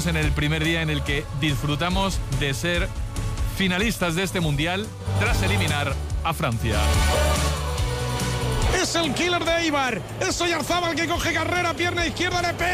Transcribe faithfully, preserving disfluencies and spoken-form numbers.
En el primer día en el que disfrutamos de ser finalistas de este mundial tras eliminar a Francia. Es el killer de Eibar. Es Oyarzábal que coge carrera, pierna izquierda, le pega.